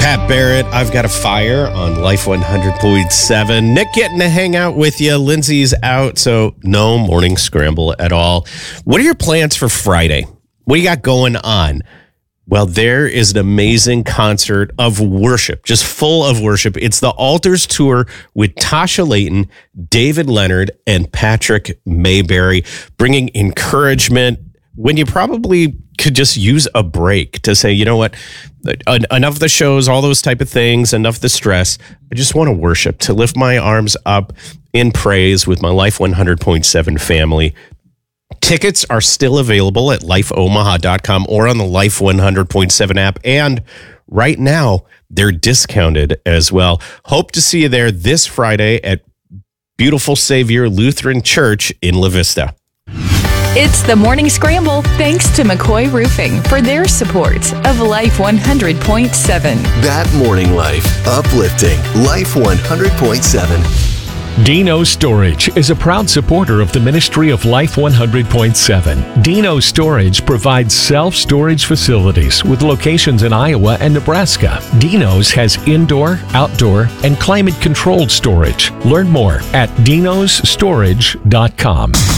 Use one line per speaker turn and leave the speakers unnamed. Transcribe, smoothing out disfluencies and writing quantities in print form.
Pat Barrett, I've Got a Fire on Life 100.7. Nick getting to hang out with you. Lindsay's out, so no morning scramble at all. What are your plans for Friday? What do you got going on? Well, there is an amazing concert of worship, just full of worship. It's the Altars Tour with Tasha Layton, David Leonard, and Patrick Mayberry, bringing encouragement when you probably could just use a break to say, you know what, enough of the shows, all those type of things, enough of the stress. I just want to worship, to lift my arms up in praise with my Life 100.7 family. Tickets are still available at lifeomaha.com or on the Life 100.7 app. And right now, they're discounted as well. Hope to see you there this Friday at Beautiful Savior Lutheran Church in La Vista.
It's the Morning Scramble, thanks to McCoy Roofing for their support of Life 100.7.
That morning life, uplifting Life 100.7.
Dino Storage is a proud supporter of the ministry of Life 100.7. Dino Storage provides self-storage facilities with locations in Iowa and Nebraska. Dino's has indoor, outdoor, and climate-controlled storage. Learn more at dinostorage.com.